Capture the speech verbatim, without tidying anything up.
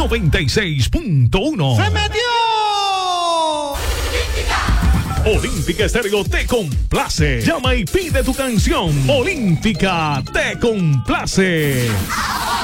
noventa y seis punto uno. ¡Se metió! Olímpica Estéreo te complace. Llama y pide tu canción. Olímpica te complace.